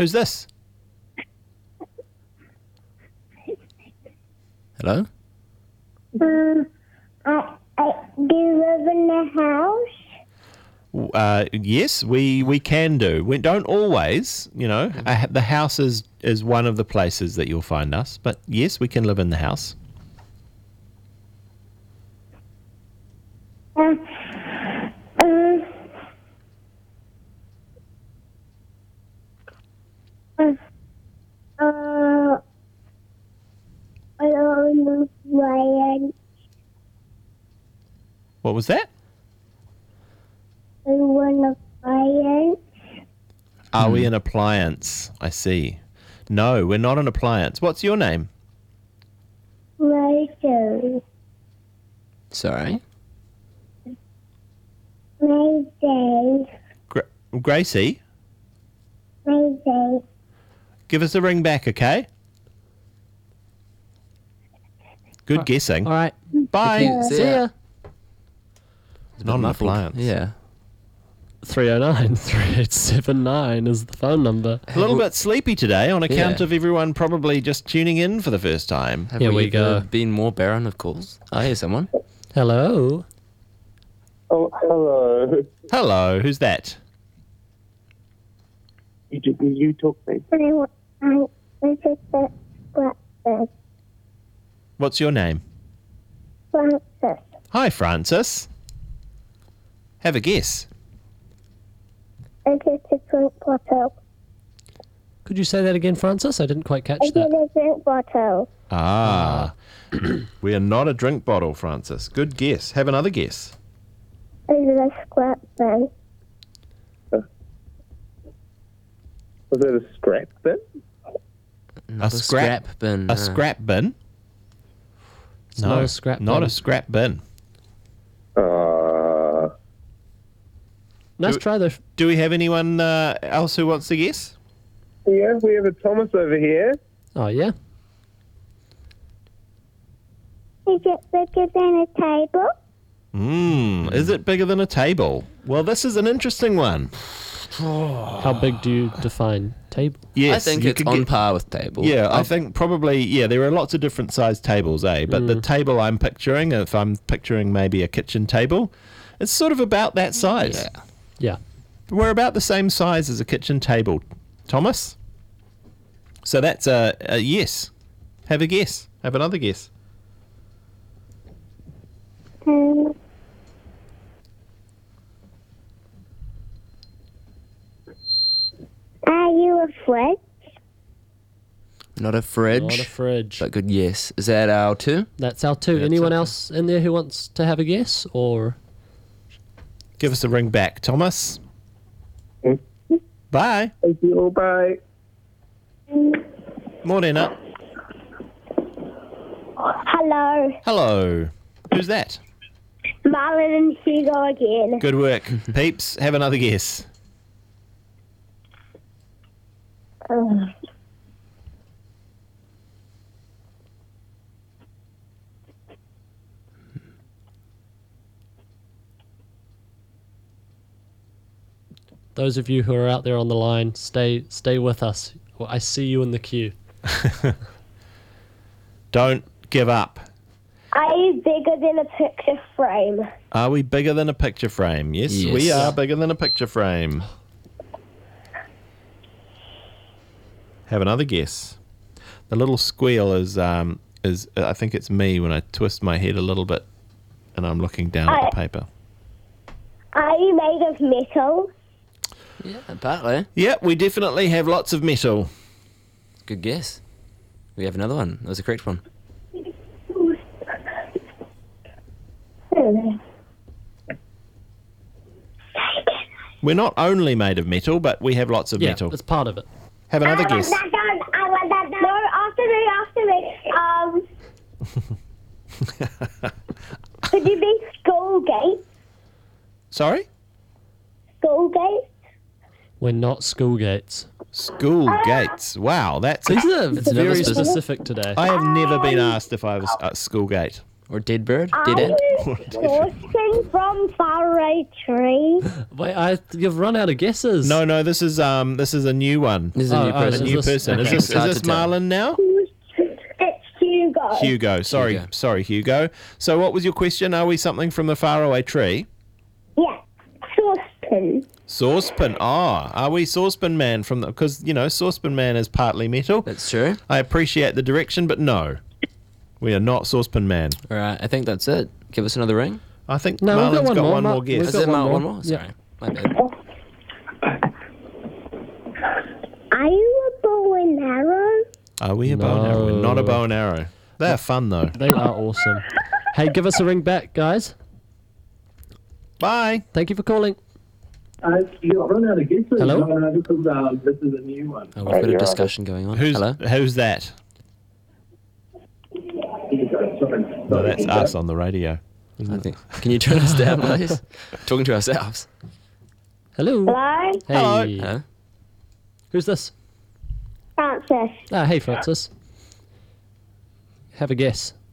Who's this? Hello? Do you live in the house? Yes, we can do. We don't always, the house is one of the places that you'll find us. But yes, we can live in the house. What was that? Are we an appliance? I see. No, we're not an appliance. What's your name? Rachel. Sorry? Mayday. Gracie? Mayday. Give us a ring back, okay? Good guessing. All right. Bye. See See ya. ya. Not an Muffled. appliance. Yeah. 309-3879 is the phone number. A little bit sleepy today on account Yeah. of everyone probably just tuning in for the first time. Have Here we ever go. been more barren of calls? I hear someone. Hello. Oh, hello. Hello, who's that? You talk to me. This is the breakfast. What's your name? Breakfast. Hi, Francis. Have a guess. This is the drink bottle. Could you say that again, Francis? I didn't quite catch This is that. the drink bottle. Ah. We are not a drink bottle, Francis. Good guess. Have another guess. This is a scrap bin. Was it a scrap bin? Not A scrap- bin. A scrap bin? It's not a scrap Not bin. a scrap bin. Nice Do- try, though. Do we have anyone else who wants to guess? Yeah, we have a Thomas over here. Oh, yeah? Is it bigger than a table? Is it bigger than a table? Well, this is an interesting one. How big do you define table? Yes, I think you it's could on get- par with table. Yeah, I think probably, there are lots of different sized tables, But the table I'm picturing, if I'm picturing maybe a kitchen table, it's sort of about that size. Yeah. Yeah. We're about the same size as a kitchen table, Thomas. So that's a yes. Have a guess. Have another guess. Are you a fridge? Not a fridge. Not a fridge. But good yes. Is that our two? That's our two. That's Anyone okay. else in there who wants to have a guess? Or Give us a ring back, Thomas. Mm. Bye. Thank you. Bye. Morena. Hello. Hello. Who's that? Marlon and Hugo again. Good work. Peeps, have another guess. those of you who are out there on the line, stay with us. Well, I see you in the queue. Don't give up. Are you bigger than a picture frame? Are we bigger than a picture frame? Yes, Yes. we are bigger than a picture frame. Have another guess. The little squeal is I think it's me when I twist my head a little bit and I'm looking down at the paper. Are you made of metal? Yeah, partly. Yeah, we definitely have lots of metal. Good guess. We have another one. That was the correct one. We're not only made of metal, but we have lots of Yeah, metal. that's part of it. Have another guess. I want that down. No, after me. Could you be Schoolgate? Sorry? Schoolgate? We're not school gates. School gates. Wow, that's These are It's very another specific- specific today. I have never been asked if I was at school gate. Or dead bird? Are Dead ant? you sourcing from faraway tree? Wait, you've run out of guesses. No, this is a new one. This is a new Oh, A person. is new this- person. okay. Is It's hard this to tell. Marlon now? It's Hugo. Hugo. Sorry, Hugo. So what was your question? Are we something from the faraway tree? Yeah, saucepan. Saucepan. Are we Saucepan Man from the? Because Saucepan Man is partly metal. That's true. I appreciate the direction, but no, we are not Saucepan Man. All right, I think that's it. Give us another ring. I think No, we've Marlon's got got one one more. more We've guess. Is got it one one more. more? Yeah. Sorry, my bad. Are you a bow and arrow? Are we a bow and arrow? We're not a No. bow and arrow. They're fun though. They are awesome. Hey, give us a ring back, guys. Bye. Thank you for calling. You run out of guesses. Hello? Because this is a new one. Oh, we've got a discussion going on. Who's Hello? who's that? No, that's us on the radio. I think. Can you turn us down, please? Talking to ourselves. Hello. Hello? Hey. Hello. Hello? Who's this? Francis. Hey, Francis. Have a guess.